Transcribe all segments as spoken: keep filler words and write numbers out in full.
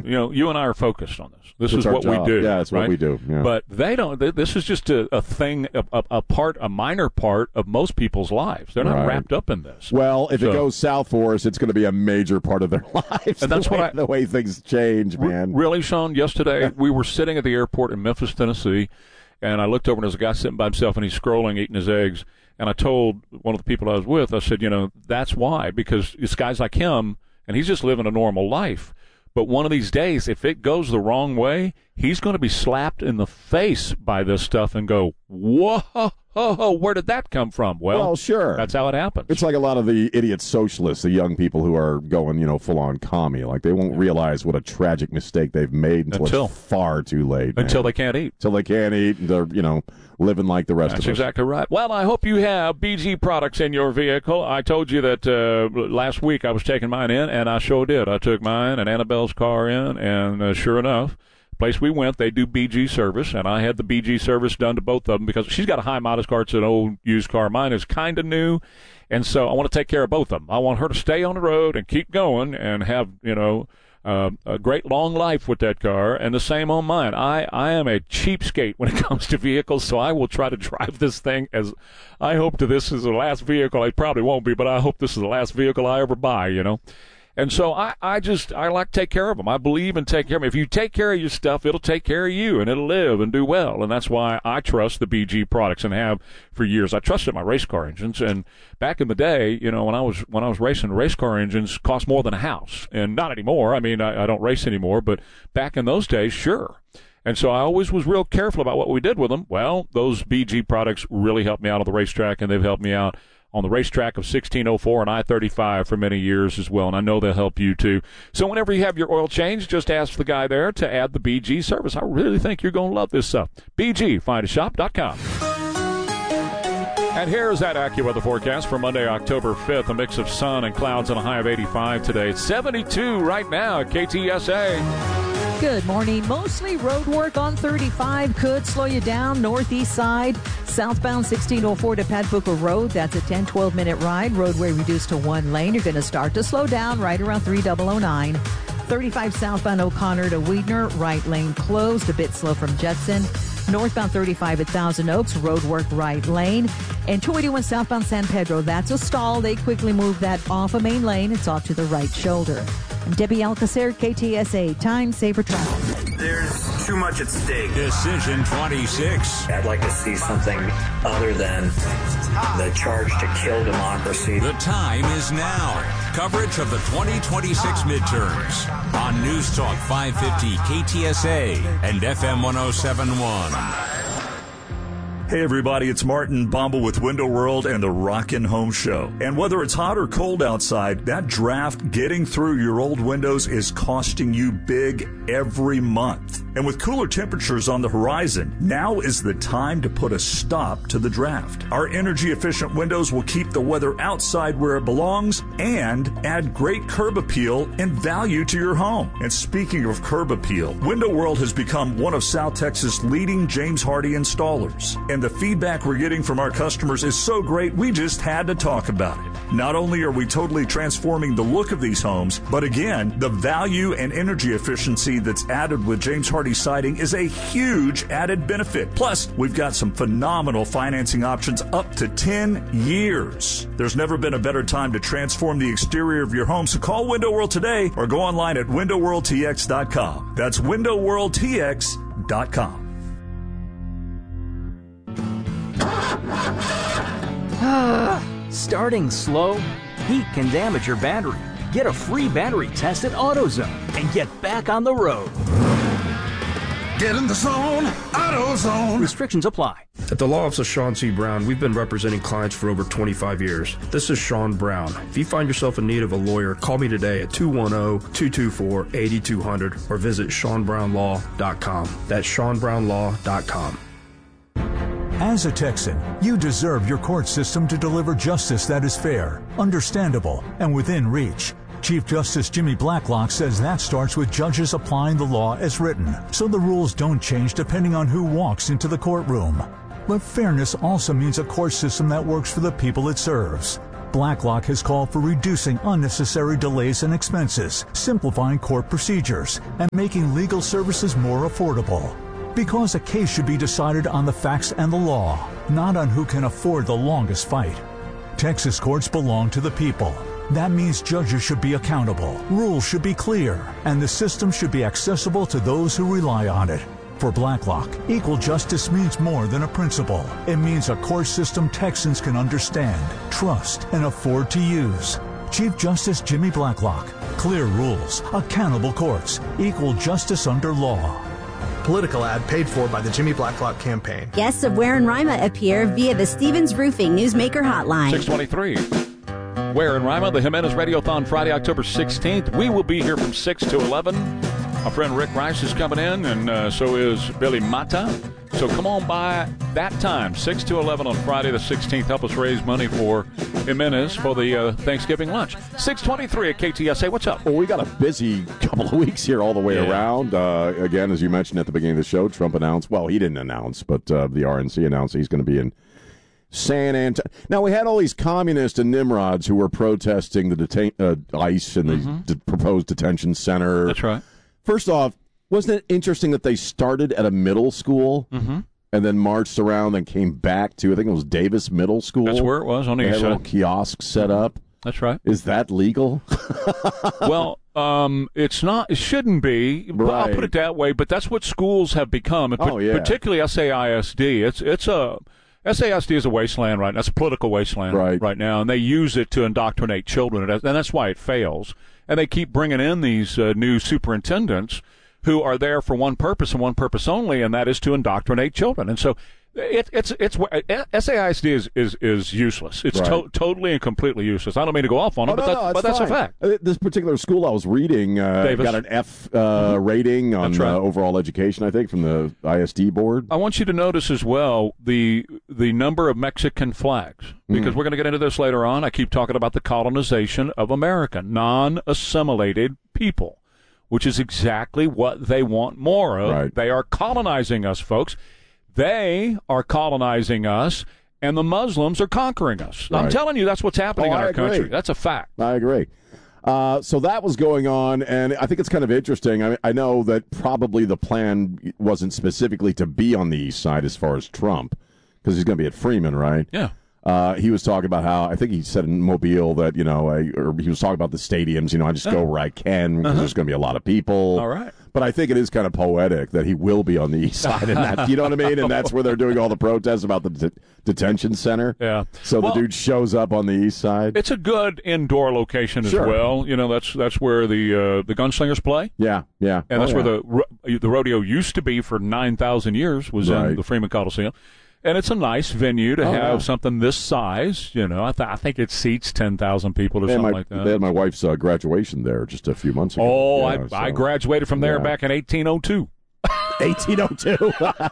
you know, you and I are focused on this. This It's is our what job. we do. Yeah, it's what right? we do. Yeah. But they don't. They, this is just a, a thing, a, a, a part, a minor part of most people's lives. They're not Right. wrapped up in this. Well, if So- it goes south for us, it's going to be a major part of their lives. And that's the way, what I- the way things change, man. Really, Sean, yesterday we were sitting at the airport in Memphis, Tennessee, and I looked over and there's a guy sitting by himself and he's scrolling, eating his eggs. And I told one of the people I was with, I said, you know, that's why, because it's guys like him, and he's just living a normal life. But one of these days, if it goes the wrong way, he's going to be slapped in the face by this stuff and go, whoa, where did that come from? Well, Well, sure. that's how it happens. It's like a lot of the idiot socialists, the young people who are going, you know, full-on commie. Like, they won't realize what a tragic mistake they've made until, Until- it's far too late. man. Until they can't eat. Until they can't eat, and they're, you know, living like the rest That's of us. exactly right. Well, I hope you have B G products in your vehicle. I told you that uh, last week I was taking mine in, and I sure did. I took mine and Annabelle's car in, and uh, sure enough, place we went, they do B G service, and I had the B G service done to both of them because she's got a high mileage car. It's an old used car. Mine is kind of new, and so I want to take care of both of them. I want her to stay on the road and keep going and have, you know, Uh, a great long life with that car, and the same on mine. I, I am a cheapskate when it comes to vehicles, so I will try to drive this thing as I hope that this is the last vehicle. It probably won't be, but I hope this is the last vehicle I ever buy, you know. And so I, I just, I like to take care of them. I believe in taking care of them. If you take care of your stuff, it'll take care of you, and it'll live and do well. And that's why I trust the B G products and have for years. I trusted my race car engines. And back in the day, you know, when I was when I was racing, race car engines cost more than a house. And not anymore. I mean, I, I don't race anymore. But back in those days, sure. And so I always was real careful about what we did with them. Well, those B G products really helped me out on the racetrack, and they've helped me out on the racetrack of sixteen oh four and I thirty-five for many years as well, and I know they'll help you too. So whenever you have your oil change, just ask the guy there to add the B G service. I really think you're going to love this stuff. B G, find a shop dot com. And here's that AccuWeather forecast for Monday, October fifth. A mix of sun and clouds and a high of eighty-five today. It's seventy-two right now at K T S A. Good morning. Mostly road work on thirty-five could slow you down. Northeast side, southbound sixteen oh four to Pat Booker Road. That's a ten, twelve minute ride. Roadway reduced to one lane. You're going to start to slow down right around three thousand nine. thirty-five southbound O'Connor to Weidner. Right lane closed. A bit slow from Judson. Northbound thirty-five at Thousand Oaks. Road work right lane. And two eighty-one southbound San Pedro. That's a stall. They quickly moved that off a main lane. It's off to the right shoulder. I'm Debbie Alcacer, K T S A. Time saver travel. There's too much at stake. Decision twenty-six. I'd like to see something other than the charge to kill democracy. The time is now. Coverage of the twenty twenty-six midterms on News Talk five fifty K T S A and F M one oh seven point one. Hey everybody, it's Martin Bombal with Window World and the Rockin' Home Show. And whether it's hot or cold outside, that draft getting through your old windows is costing you big every month. And with cooler temperatures on the horizon, now is the time to put a stop to the draft. Our energy-efficient windows will keep the weather outside where it belongs and add great curb appeal and value to your home. And speaking of curb appeal, Window World has become one of South Texas' leading James Hardie installers. And the feedback we're getting from our customers is so great, we just had to talk about it. Not only are we totally transforming the look of these homes, but again, the value and energy efficiency that's added with James Hardie siding is a huge added benefit. Plus, we've got some phenomenal financing options up to ten years. There's never been a better time to transform the exterior of your home, so call Window World today or go online at window world t x dot com. That's window world t x dot com. Starting slow? Heat can damage your battery. Get a free battery test at AutoZone and get back on the road. Get in the zone, AutoZone. Restrictions apply. At the Law Office of Sean C. Brown, we've been representing clients for over twenty-five years. This is Sean Brown. If you find yourself in need of a lawyer, call me today at two one zero, two two four, eight two zero zero or visit sean brown law dot com. That's sean brown law dot com. As a Texan, you deserve your court system to deliver justice that is fair, understandable, and within reach. Chief Justice Jimmy Blacklock says that starts with judges applying the law as written, so the rules don't change depending on who walks into the courtroom. But fairness also means a court system that works for the people it serves. BlackLock has called for reducing unnecessary delays and expenses, simplifying court procedures, and making legal services more affordable. Because a case should be decided on the facts and the law, not on who can afford the longest fight. Texas courts belong to the people. That means judges should be accountable, rules should be clear, and the system should be accessible to those who rely on it. For BlackLock, equal justice means more than a principle. It means a court system Texans can understand, trust, and afford to use. Chief Justice Jimmy Blacklock. Clear rules, accountable courts, equal justice under law. Political ad paid for by the Jimmy Blacklock campaign. Guests of Ware and Rima appear via the Stevens Roofing Newsmaker Hotline. six twenty-three. Ware and Rima, the Jimenez Radiothon, Friday, October sixteenth. We will be here from six to eleven. Our friend Rick Rice is coming in, and uh, so is Billy Mata. So come on by that time, six to eleven on Friday the sixteenth. Help us raise money for Jimenez for the uh, Thanksgiving lunch. six twenty-three at K T S A. What's up? Well, we got a busy couple of weeks here all the way yeah. around. Uh, again, as you mentioned at the beginning of the show, Trump announced, well, he didn't announce, but uh, the R N C announced he's going to be in San Antonio. Now, we had all these communists and Nimrods who were protesting the detain- uh, ICE and the mm-hmm. de- proposed detention center. That's right. First off, wasn't it interesting that they started at a middle school mm-hmm. and then marched around and came back to, I think it was Davis Middle School? That's where it was, on the they east had a side. little kiosk set up. That's right. Is that legal? Well, um, it's not. It shouldn't be. But Right. I'll put it that way. But that's what schools have become. And Oh, pa- yeah. Particularly S A I S D. It's it's a S A I S D is a wasteland right now. It's a political wasteland Right. right now, and they use it to indoctrinate children, and that's why it fails. And they keep bringing in these uh, new superintendents who are there for one purpose and one purpose only, and that is to indoctrinate children. And so it, it's it's S A I S D is, is, is useless. It's Right. to- totally and completely useless. I don't mean to go off on it, Oh, but, no, that, no, but that's fine. a fact. Uh, This particular school I was reading uh, Davis. got an F uh, rating on That's right. uh, overall education, I think, from the I S D board. I want you to notice as well the the number of Mexican flags, because Mm. we're going to get into this later on. I keep talking about the colonization of America, non-assimilated people, which is exactly what they want more of. Right. They are colonizing us, folks. They are colonizing us, and the Muslims are conquering us. I'm Right. telling you, that's what's happening Oh, in I our agree. country. That's a fact. I agree. Uh, so that was going on, and I think it's kind of interesting. I, I know that probably the plan wasn't specifically to be on the east side as far as Trump, because he's going to be at Freeman, right? Yeah. Uh, he was talking about how, I think he said in Mobile that, you know, I, or he was talking about the stadiums, you know, I just go where I can because Uh-huh. there's going to be a lot of people. All right. But I think it is kind of poetic that he will be on the east side, and that, you know what I mean? And that's where they're doing all the protests about the de- detention center. Yeah. So Well, the dude shows up on the east side. It's a good indoor location as Sure. well. You know, that's that's where the uh, the gunslingers play. Yeah, yeah. And Oh, that's yeah. where the ro- the rodeo used to be for nine thousand years, was Right. in the Freeman Coliseum. And it's a nice venue to Oh, have yeah. something this size. You know, I, th- I think it seats ten thousand people or They had something my, like that. They had my wife's uh, graduation there just a few months ago. oh, Yeah, I, I so- graduated from there yeah. back in eighteen oh two. eighteen oh two.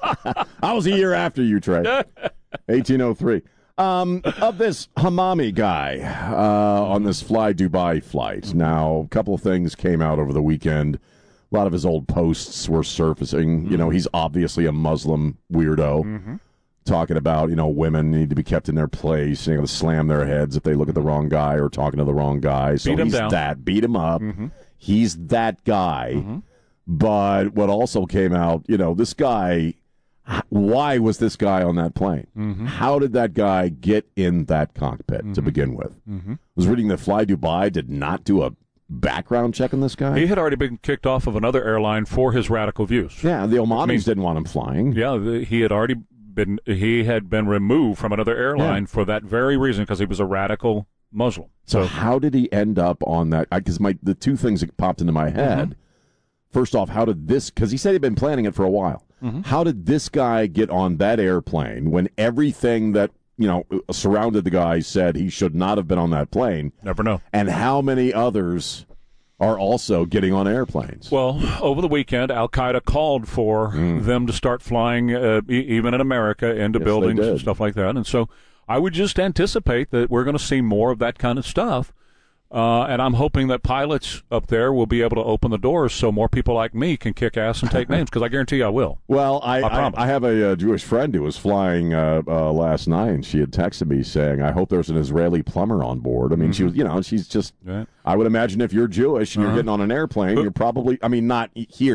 I was a year after you, Trey. eighteen oh three. Um, of this Hamami guy uh, on this Fly Dubai flight. Now, a couple of things came out over the weekend. A lot of his old posts were surfacing. You know, he's obviously a Muslim weirdo. Mm-hmm. Talking about, you know, women need to be kept in their place, you know, to slam their heads if they look at the wrong guy or talking to the wrong guy. So Beat him he's down. that. Beat him up. Mm-hmm. He's that guy. Mm-hmm. But what also came out, you know, this guy, why was this guy on that plane? Mm-hmm. How did that guy get in that cockpit to Mm-hmm. begin with? Mm-hmm. I was reading that Fly Dubai did not do a background check on this guy. He had already been kicked off of another airline for his radical views. Yeah, the Omanis I mean- didn't want him flying. Yeah, the, he had already been he had been removed from another airline Yeah. for that very reason, because he was a radical Muslim. So how did he end up on that? Because my the two things that popped into my head. Mm-hmm. First off, how did this? Because he said he'd been planning it for a while. Mm-hmm. How did this guy get on that airplane when everything that you know surrounded the guy said he should not have been on that plane? Never know. And how many others are also getting on airplanes? Well, over the weekend, Al Qaeda called for them to start flying, uh, e- even in America, into Yes, they buildings and did. stuff like that. And so I would just anticipate that we're going to see more of that kind of stuff Uh, and I'm hoping that pilots up there will be able to open the doors so more people like me can kick ass and take names, because I guarantee you I will. Well, I I, I, I have a, uh Jewish friend who was flying uh, uh, last night, and she had texted me saying, I hope there's an Israeli plumber on board. I mean, mm-hmm. she was, you know, she's just, right. I would imagine if you're Jewish and uh-huh. you're getting on an airplane, you're probably, I mean, not here.